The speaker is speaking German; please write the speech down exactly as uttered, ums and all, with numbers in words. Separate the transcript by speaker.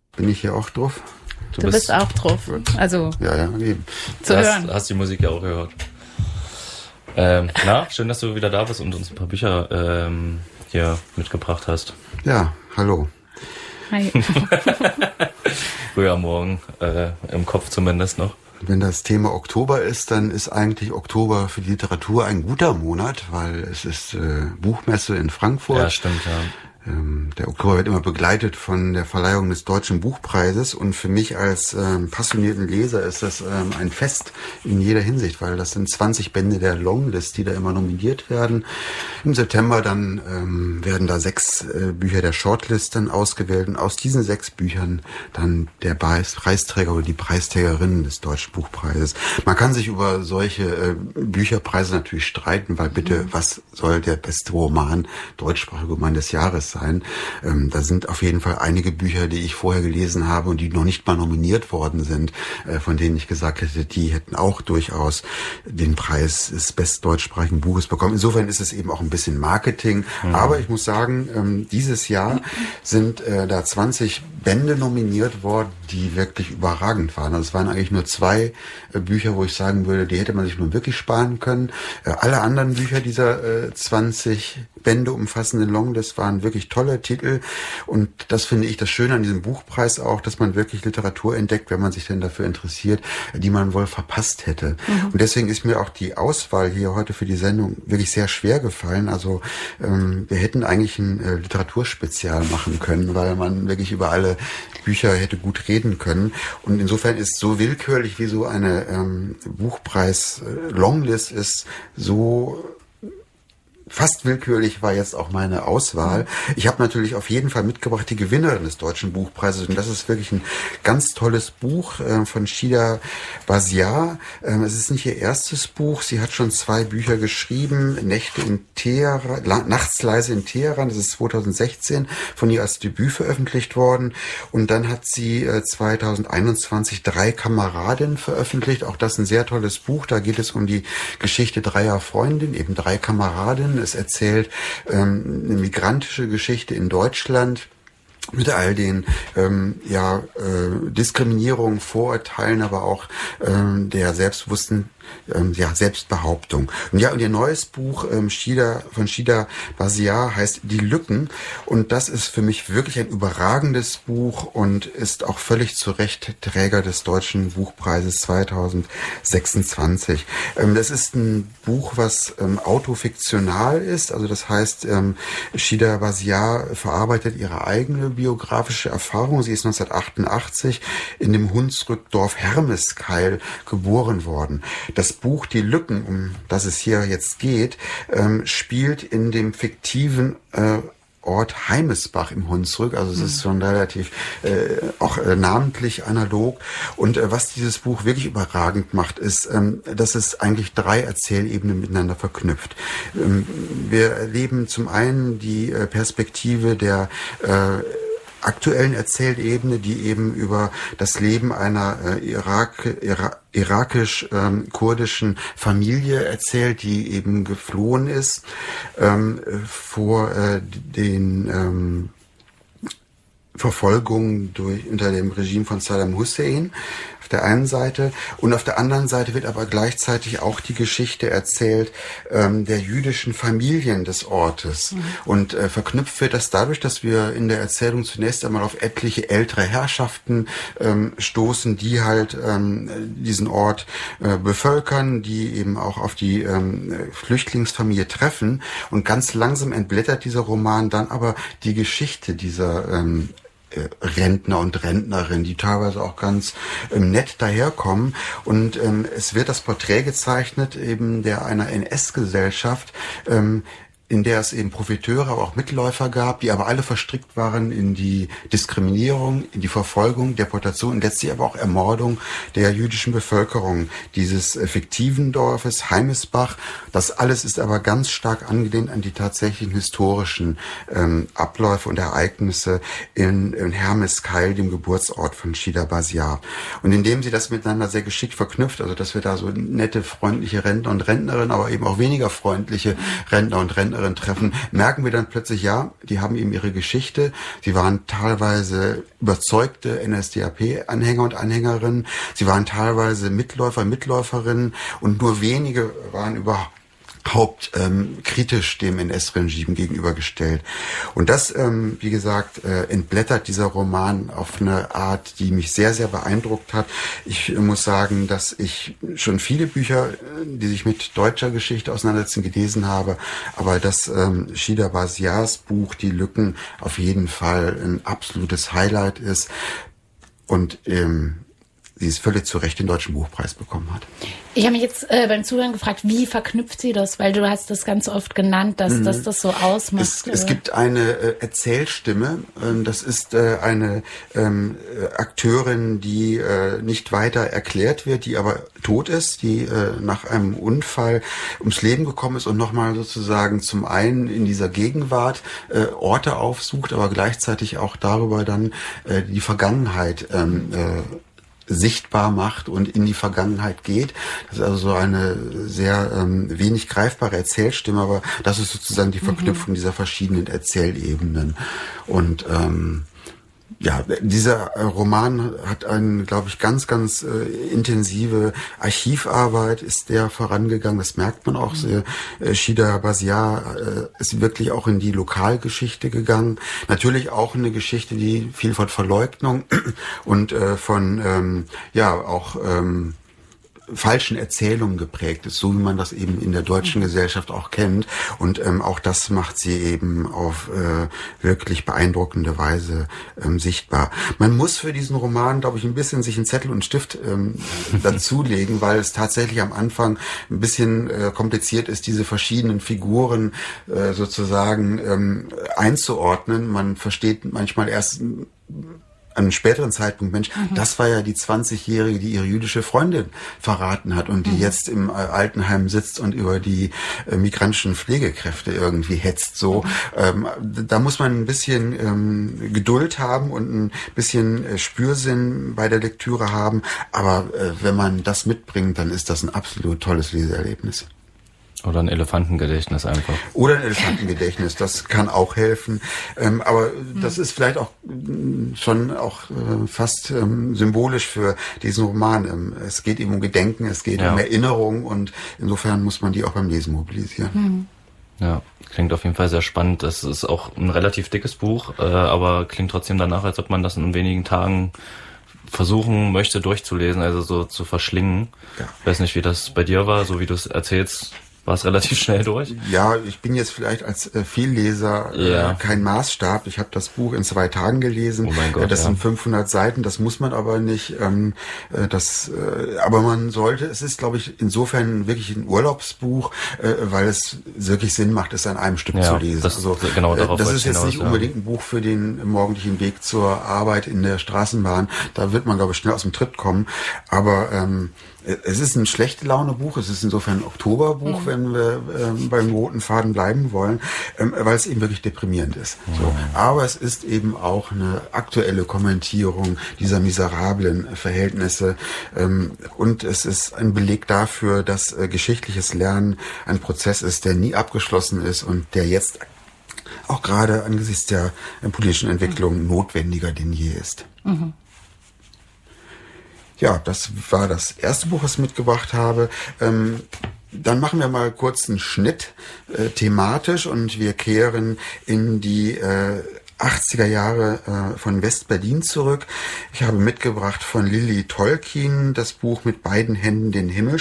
Speaker 1: Bin ich hier auch drauf?
Speaker 2: Du, du bist, bist auch drauf. Also
Speaker 1: ja, ja, eben.
Speaker 2: Zu
Speaker 3: du
Speaker 2: hören.
Speaker 3: Hast, hast die Musik ja auch gehört. Ähm, na, schön, dass du wieder da bist und uns ein paar Bücher ähm, hier mitgebracht hast.
Speaker 1: Ja, hallo.
Speaker 2: Hi.
Speaker 3: Früh am Morgen, äh, im Kopf zumindest noch.
Speaker 1: Wenn das Thema Oktober ist, dann ist eigentlich Oktober für die Literatur ein guter Monat, weil es ist äh, Buchmesse in Frankfurt.
Speaker 3: Ja, stimmt, ja.
Speaker 1: Ähm, der Oktober wird immer begleitet von der Verleihung des Deutschen Buchpreises und für mich als ähm, passionierten Leser ist das ähm, ein Fest in jeder Hinsicht, weil das sind zwanzig Bände der Longlist, die da immer nominiert werden. Im September dann ähm, werden da sechs äh, Bücher der Shortlist dann ausgewählt und aus diesen sechs Büchern dann der Preisträger oder die Preisträgerin des Deutschen Buchpreises. Man kann sich über solche äh, Bücherpreise natürlich streiten, weil bitte, was soll der beste Roman, deutschsprachige Roman des Jahres sein? Ähm, da sind auf jeden Fall einige Bücher, die ich vorher gelesen habe und die noch nicht mal nominiert worden sind, äh, von denen ich gesagt hätte, die hätten auch durchaus den Preis des besten deutschsprachigen Buches bekommen. Insofern ist es eben auch ein bisschen Marketing. Mhm. Aber ich muss sagen, ähm, dieses Jahr sind äh, da zwanzig Bände nominiert worden, die wirklich überragend waren. Also es waren eigentlich nur zwei äh, Bücher, wo ich sagen würde, die hätte man sich nun wirklich sparen können. Äh, alle anderen Bücher dieser äh, zwanzig Bände umfassenden Longlist waren wirklich tolle Titel. Und das finde ich das Schöne an diesem Buchpreis auch, dass man wirklich Literatur entdeckt, wenn man sich denn dafür interessiert, die man wohl verpasst hätte. Mhm. Und deswegen ist mir auch die Auswahl hier heute für die Sendung wirklich sehr schwer gefallen. Also ähm, wir hätten eigentlich ein äh, Literaturspezial machen können, weil man wirklich über alle Bücher hätte gut reden können. Und insofern ist so willkürlich, wie so eine ähm, Buchpreis-Longlist ist, so fast willkürlich war jetzt auch meine Auswahl. Ich habe natürlich auf jeden Fall mitgebracht die Gewinnerin des Deutschen Buchpreises und das ist wirklich ein ganz tolles Buch äh, von Shida Baziar. Ähm, es ist nicht ihr erstes Buch, sie hat schon zwei Bücher geschrieben, Nächte in Teheran, Nachts leise in Teheran, das ist zweitausendsechzehn von ihr als Debüt veröffentlicht worden und dann hat sie äh, zweitausendeinundzwanzig Drei Kameradinnen veröffentlicht, auch das ein sehr tolles Buch, da geht es um die Geschichte dreier Freundinnen, eben drei Kameradinnen. Es erzählt ähm, eine migrantische Geschichte in Deutschland mit all den ähm, ja äh, Diskriminierungen, Vorurteilen, aber auch ähm, der selbstbewussten ähm, ja Selbstbehauptung. Und ja, und ihr neues Buch ähm, Shida, von Shida Baziar heißt Die Lücken und das ist für mich wirklich ein überragendes Buch und ist auch völlig zu Recht Träger des Deutschen Buchpreises zweitausendsechsundzwanzig. Ähm, das ist ein Buch, was ähm, autofiktional ist, also das heißt, ähm, Shida Baziar verarbeitet ihre eigene biografische Erfahrung. Sie ist neunzehnhundertachtundachtzig in dem Hunsrückdorf Hermeskeil geboren worden. Das Buch Die Lücken, um das es hier jetzt geht, ähm, spielt in dem fiktiven äh, Ort Heimesbach im Hunsrück, also es ist schon relativ äh, auch äh, namentlich analog und äh, was dieses Buch wirklich überragend macht, ist, ähm, dass es eigentlich drei Erzählebenen miteinander verknüpft. Ähm, wir erleben zum einen die äh, Perspektive der äh, aktuellen Erzählebene, die eben über das Leben einer äh, Irak, Ira, irakisch-kurdischen ähm, Familie erzählt, die eben geflohen ist ähm, vor äh, den ähm, Verfolgungen durch, unter dem Regime von Saddam Hussein auf der einen Seite und auf der anderen Seite wird aber gleichzeitig auch die Geschichte erzählt ähm, der jüdischen Familien des Ortes mhm. und äh, verknüpft wird das dadurch, dass wir in der Erzählung zunächst einmal auf etliche ältere Herrschaften ähm, stoßen, die halt ähm, diesen Ort äh, bevölkern, die eben auch auf die ähm, Flüchtlingsfamilie treffen und ganz langsam entblättert dieser Roman dann aber die Geschichte dieser ähm, Rentner und Rentnerin, die teilweise auch ganz ähm, nett daherkommen und ähm, es wird das Porträt gezeichnet eben der einer N S-Gesellschaft, ähm, in der es eben Profiteure, aber auch Mitläufer gab, die aber alle verstrickt waren in die Diskriminierung, in die Verfolgung, Deportation und letztlich aber auch Ermordung der jüdischen Bevölkerung dieses äh, fiktiven Dorfes Heimesbach. Das alles ist aber ganz stark angelehnt an die tatsächlichen historischen ähm, Abläufe und Ereignisse in, in Hermeskeil, dem Geburtsort von Shida Baziar. Und indem sie das miteinander sehr geschickt verknüpft, also dass wir da so nette, freundliche Rentner und Rentnerinnen, aber eben auch weniger freundliche Rentner und Rentnerinnen Anhängerin treffen, merken wir dann plötzlich, ja, die haben eben ihre Geschichte. Sie waren teilweise überzeugte N S D A P-Anhänger und Anhängerinnen. Sie waren teilweise Mitläufer, Mitläuferinnen und nur wenige waren überhaupt Haupt ähm, kritisch dem N S-Regime gegenübergestellt. Und das, ähm, wie gesagt, äh, entblättert dieser Roman auf eine Art, die mich sehr, sehr beeindruckt hat. Ich äh, muss sagen, dass ich schon viele Bücher, die sich mit deutscher Geschichte auseinandersetzen, gelesen habe, aber dass ähm, Shida Basiars Buch Die Lücken auf jeden Fall ein absolutes Highlight ist und ähm, sie es völlig zu Recht den Deutschen Buchpreis bekommen hat.
Speaker 2: Ich habe mich jetzt äh, beim Zuhören gefragt, wie verknüpft sie das? Weil du hast das ganz oft genannt, dass, mhm. dass das so ausmacht.
Speaker 1: Es, es gibt eine äh, Erzählstimme. Ähm, das ist äh, eine ähm, Akteurin, die äh, nicht weiter erklärt wird, die aber tot ist, die äh, nach einem Unfall ums Leben gekommen ist und nochmal sozusagen zum einen in dieser Gegenwart äh, Orte aufsucht, aber gleichzeitig auch darüber dann äh, die Vergangenheit ähm, äh, sichtbar macht und in die Vergangenheit geht. Das ist also so eine sehr ähm, wenig greifbare Erzählstimme, aber das ist sozusagen die Verknüpfung mhm. dieser verschiedenen Erzählebenen. Und ähm, ja, dieser Roman hat eine, glaube ich, ganz, ganz äh, intensive Archivarbeit, ist der vorangegangen. Das merkt man auch sehr. Äh, Shida Basiar äh, ist wirklich auch in die Lokalgeschichte gegangen. Natürlich auch eine Geschichte, die viel von Verleugnung und äh, von, ähm, ja, auch ähm, falschen Erzählungen geprägt ist, so wie man das eben in der deutschen Gesellschaft auch kennt. Und ähm, auch das macht sie eben auf äh, wirklich beeindruckende Weise ähm, sichtbar. Man muss für diesen Roman, glaube ich, ein bisschen sich einen Zettel und einen Stift ähm, dazulegen, weil es tatsächlich am Anfang ein bisschen äh, kompliziert ist, diese verschiedenen Figuren äh, sozusagen ähm, einzuordnen. Man versteht manchmal erst an einem späteren Zeitpunkt, Mensch, mhm. das war ja die zwanzigjährige, die ihre jüdische Freundin verraten hat und die mhm. jetzt im äh, Altenheim sitzt und über die äh, migrantischen Pflegekräfte irgendwie hetzt. So, mhm. ähm, da muss man ein bisschen ähm, Geduld haben und ein bisschen äh, Spürsinn bei der Lektüre haben. Aber äh, wenn man das mitbringt, dann ist das ein absolut tolles Leseerlebnis.
Speaker 3: Oder ein Elefantengedächtnis einfach.
Speaker 1: Oder ein Elefantengedächtnis, das kann auch helfen. Ähm, aber das ist vielleicht auch äh, schon auch äh, fast ähm, symbolisch für diesen Roman. Ähm, es geht eben um Gedenken, es geht ja. um Erinnerung und insofern muss man die auch beim Lesen mobilisieren.
Speaker 2: Mhm.
Speaker 3: Ja, klingt auf jeden Fall sehr spannend. Das ist auch ein relativ dickes Buch, äh, aber klingt trotzdem danach, als ob man das in wenigen Tagen versuchen möchte durchzulesen, also so zu verschlingen. Ja. Ich weiß nicht, wie das bei dir war, so wie du es erzählst. War es relativ schnell durch?
Speaker 1: Ja, ich bin jetzt vielleicht als äh, Vielleser äh,
Speaker 3: ja.
Speaker 1: kein Maßstab. Ich habe das Buch in zwei Tagen gelesen.
Speaker 3: Oh mein Gott,
Speaker 1: äh, das
Speaker 3: ja.
Speaker 1: sind fünfhundert Seiten, das muss man aber nicht. Ähm, äh, das, äh, aber man sollte, es ist, glaube ich, insofern wirklich ein Urlaubsbuch, äh, weil es wirklich Sinn macht, es an einem Stück
Speaker 3: ja,
Speaker 1: zu lesen.
Speaker 3: Das,
Speaker 1: also,
Speaker 3: genau darauf
Speaker 1: äh, das ist jetzt
Speaker 3: hinaus,
Speaker 1: nicht
Speaker 3: ja.
Speaker 1: unbedingt ein Buch für den morgendlichen Weg zur Arbeit in der Straßenbahn. Da wird man, glaube ich, schnell aus dem Tritt kommen. Aber ähm, es ist ein schlechte Laune-Buch, es ist insofern ein Oktoberbuch, mhm. wenn wir ähm, beim roten Faden bleiben wollen, ähm, weil es eben wirklich deprimierend ist. Mhm. So. Aber es ist eben auch eine aktuelle Kommentierung dieser miserablen Verhältnisse ähm, und es ist ein Beleg dafür, dass äh, geschichtliches Lernen ein Prozess ist, der nie abgeschlossen ist und der jetzt auch gerade angesichts der äh, politischen Entwicklung mhm. notwendiger denn je ist.
Speaker 2: Mhm.
Speaker 1: Ja, das war das erste Buch, was ich mitgebracht habe. Ähm, dann machen wir mal kurz einen Schnitt äh, thematisch und wir kehren in die äh, achtziger Jahre äh, von West-Berlin zurück. Ich habe mitgebracht von Lilly Tolkien das Buch Mit beiden Händen den Himmel